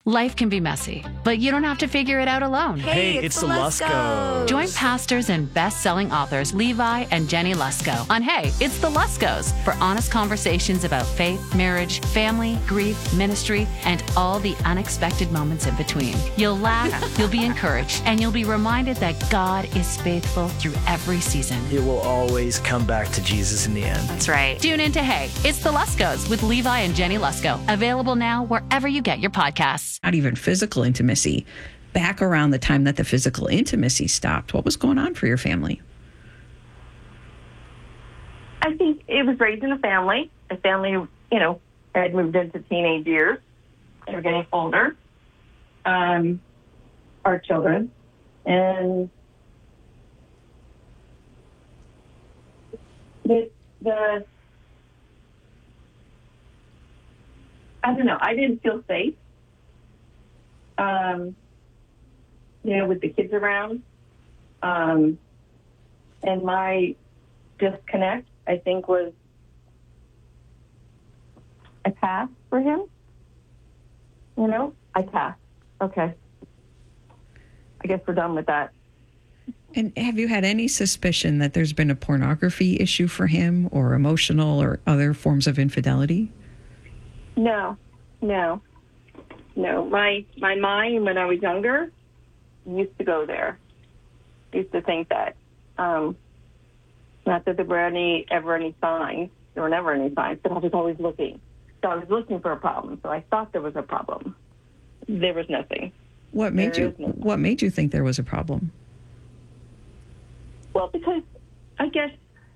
Life can be messy, but you don't have to figure it out alone. Hey, it's the Luskos. Join pastors and best-selling authors Levi and Jenny Lusko on Hey, It's the Luskos for honest conversations about faith, marriage, family, grief, ministry, and all the unexpected moments in between. You'll laugh, you'll be encouraged, and you'll be reminded that God is faithful through every season. It will always come back to Jesus in the end. That's right. Tune in to Hey, It's the Luskos with Levi and Jenny Lusko. Available now wherever you get your podcasts. Not even physical intimacy. Back around the time that the physical intimacy stopped, what was going on for your family? I think it was raised in a family. The family, had moved into teenage years. They were getting older. Our children. And I don't know, I didn't feel safe. With the kids around. And my disconnect, I think, was a pass for him. I passed. Okay. I guess we're done with that. And have you had any suspicion that there's been a pornography issue for him or emotional or other forms of infidelity? No. My mind, when I was younger, used to go there. Used to think that, not that there were ever any signs. There were never any signs, but I was always looking. So I was looking for a problem. So I thought there was a problem. There was nothing. What made you think there was a problem? Well, because I guess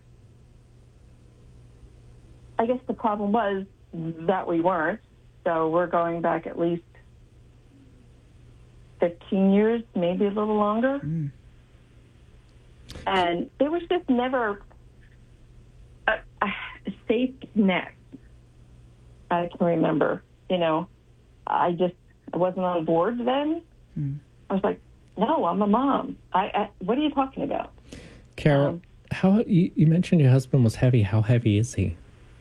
the problem was that we weren't. So we're going back at least 15 years, maybe a little longer. Mm. And there was just never a safe connect. I can remember, I wasn't on board then. Mm. I was like, no, I'm a mom. What are you talking about? Carol, how you mentioned your husband was heavy. How heavy is he?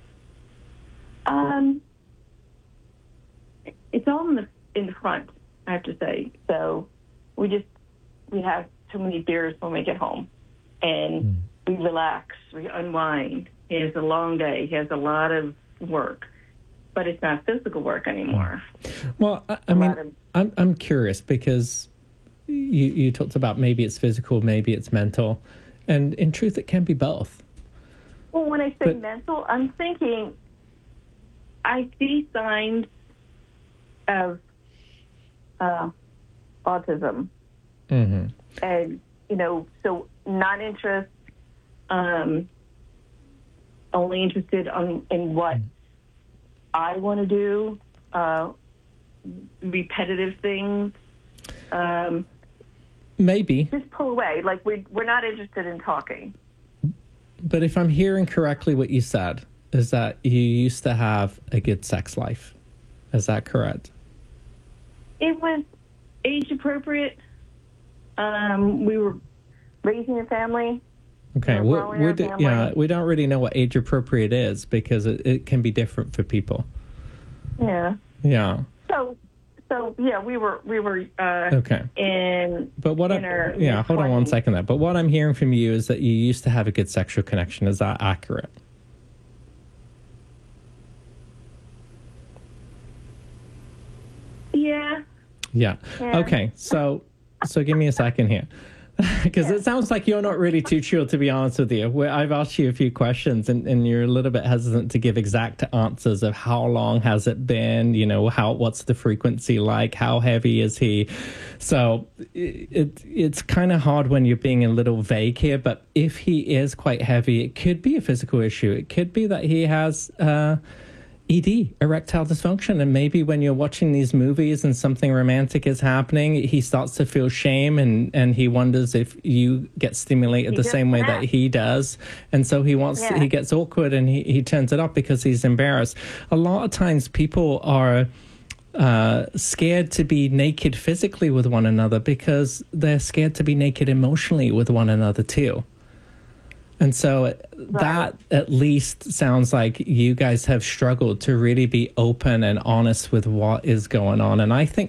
It's all in the front, I have to say. So we have too many beers when we get home, and we relax, we unwind. He has a long day. He has a lot of work, but it's not physical work anymore. Well, I'm curious because you talked about maybe it's physical, maybe it's mental, and in truth, it can be both. Well, when I say mental, I'm thinking I see signs of autism. Mm-hmm. And, so non-interest, only interested in what I want to do, repetitive things. Maybe. Just pull away. Like, we're not interested in talking. But if I'm hearing correctly what you said, is that you used to have a good sex life. Is that correct? It was age appropriate. We were raising a family. Okay, we don't really know what age appropriate is because it can be different for people. Yeah. Yeah. So yeah, we were okay. Hold on one second there. But what I'm hearing from you is that you used to have a good sexual connection. Is that accurate? Yeah. Okay. So give me a second here. Because it sounds like you're not really too sure, to be honest with you. I've asked you a few questions, and you're a little bit hesitant to give exact answers of how long has it been, what's the frequency like, how heavy is he. So it's kind of hard when you're being a little vague here, but if he is quite heavy, it could be a physical issue. It could be that he has ED, erectile dysfunction, and maybe when you're watching these movies and something romantic is happening, he starts to feel shame and he wonders if you get stimulated the same way that he does, and so he gets awkward and he turns it up because he's embarrassed. A lot of times people are scared to be naked physically with one another because they're scared to be naked emotionally with one another too. And so that at least sounds like you guys have struggled to really be open and honest with what is going on. And I think